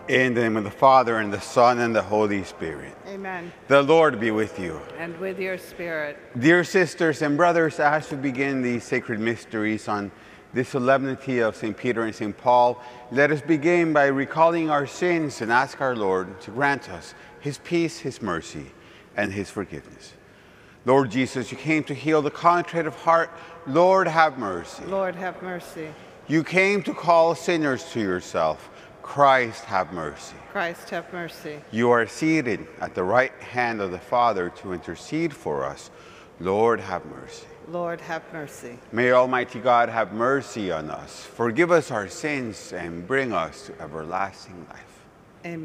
In the name of the Father, and the Son, and the Holy Spirit. Amen. The Lord be with you. And with your spirit. Dear sisters and brothers, as we begin these sacred mysteries on the solemnity of St. Peter and St. Paul, let us begin by recalling our sins and ask our Lord to grant us his peace, his mercy, and his forgiveness. Lord Jesus, you came to heal the contrite of heart. Lord, have mercy. Lord, have mercy. You came to call sinners to yourself. Christ, have mercy. Christ, have mercy. You are seated at the right hand of the Father to intercede for us. Lord, have mercy. Lord, have mercy. May Almighty God have mercy on us, forgive us our sins, and bring us to everlasting life.